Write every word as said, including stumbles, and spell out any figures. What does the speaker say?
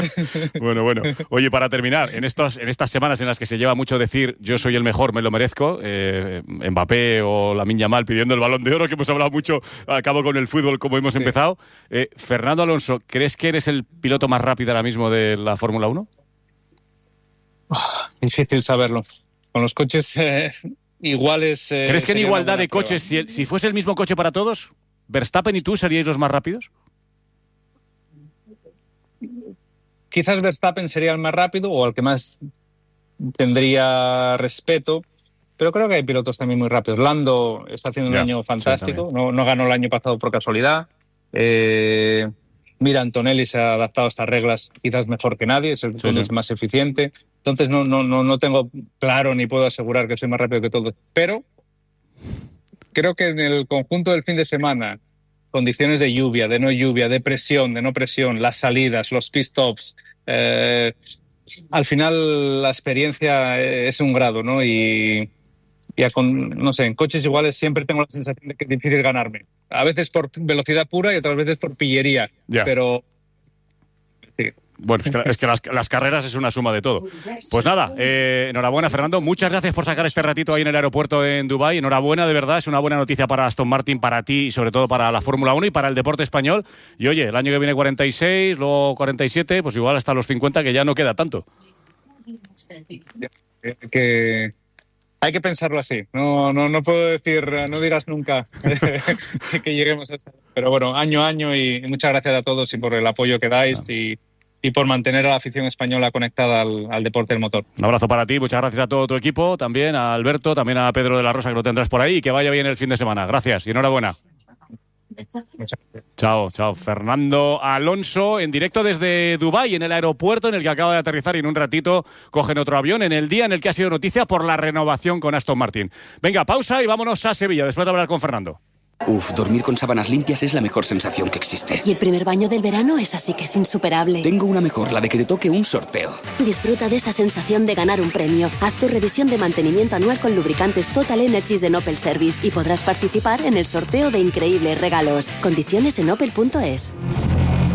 Bueno, bueno. Oye, para terminar, en, estos, en estas semanas en las que se lleva mucho decir yo soy el mejor, me lo merezco, eh, Mbappé o Lamine Yamal pidiendo el Balón de Oro, que hemos hablado mucho, acabo con el fútbol como hemos sí. empezado. Eh, Fernando Alonso, ¿crees que eres el piloto más rápido ahora mismo de la Fórmula uno? Oh, difícil saberlo. Con los coches eh, iguales... Eh, ¿Crees que en igualdad de coches, si, si fuese el mismo coche para todos, Verstappen y tú seríais los más rápidos? Quizás Verstappen sería el más rápido o el que más tendría respeto, pero creo que hay pilotos también muy rápidos. Lando está haciendo un ya, año fantástico, sí, no, no ganó el año pasado por casualidad. Eh, mira, Antonelli se ha adaptado a estas reglas quizás mejor que nadie, es el sí, sí. más eficiente. Entonces no, no, no, no tengo claro ni puedo asegurar que soy más rápido que todos, pero creo que en el conjunto del fin de semana, condiciones de lluvia, de no lluvia, de presión, de no presión, las salidas, los pit stops, eh, al final la experiencia es un grado, ¿no? Y, y a con, no sé, en coches iguales siempre tengo la sensación de que es difícil ganarme. A veces por velocidad pura y otras veces por pillería, yeah. pero sí. Bueno, es que, es que las, las carreras es una suma de todo. Pues nada, eh, enhorabuena, Fernando. Muchas gracias por sacar este ratito ahí en el aeropuerto en Dubái. Enhorabuena, de verdad. Es una buena noticia para Aston Martin, para ti y sobre todo para la Fórmula uno y para el deporte español. Y oye, el año que viene cuarenta y seis, luego cuarenta y siete, pues igual hasta los cincuenta, que ya no queda tanto. Que... Hay que pensarlo así. No, no, no puedo decir, no dirás nunca que lleguemos a esto. Pero bueno, año a año y muchas gracias a todos y por el apoyo que dais ah. y... y por mantener a la afición española conectada al, al deporte del motor. Un abrazo para ti, muchas gracias a todo tu equipo, también a Alberto, también a Pedro de la Rosa, que lo tendrás por ahí, y que vaya bien el fin de semana. Gracias y enhorabuena. Chao, chao. Fernando Alonso en directo desde Dubái, en el aeropuerto en el que acaba de aterrizar y en un ratito cogen otro avión en el día en el que ha sido noticia por la renovación con Aston Martin. Venga, pausa y vámonos a Sevilla después de hablar con Fernando. Uf, dormir con sábanas limpias es la mejor sensación que existe. Y el primer baño del verano es así que es insuperable. Tengo una mejor, la de que te toque un sorteo. Disfruta de esa sensación de ganar un premio. Haz tu revisión de mantenimiento anual con lubricantes Total Energies de Opel Service y podrás participar en el sorteo de increíbles regalos. Condiciones en opel punto es.